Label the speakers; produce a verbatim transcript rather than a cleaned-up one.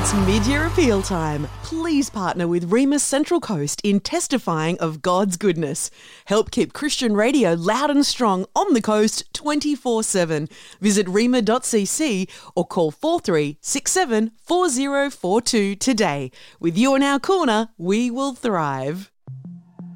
Speaker 1: It's mid-year appeal time. Please partner with Remus Central Coast in testifying of God's goodness. Help keep Christian radio loud and strong on the coast twenty-four seven. Visit rema dot c c or call four three six seven four zero four two today. With you in our corner, we will thrive.